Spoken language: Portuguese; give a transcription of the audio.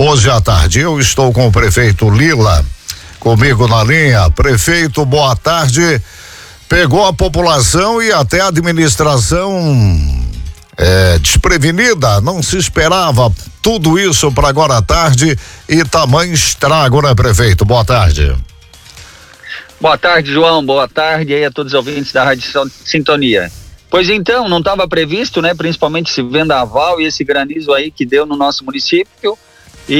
hoje à tarde. Eu estou com o prefeito Lila comigo na linha. Prefeito, boa tarde. Pegou a população e até a administração desprevenida, não se esperava tudo isso para agora à tarde e tamanho estrago, né, prefeito? Boa tarde. Boa tarde, João, boa tarde aí a todos os ouvintes da Rádio Sintonia. Pois então, não estava previsto, né, principalmente esse vendaval e esse granizo aí que deu no nosso município,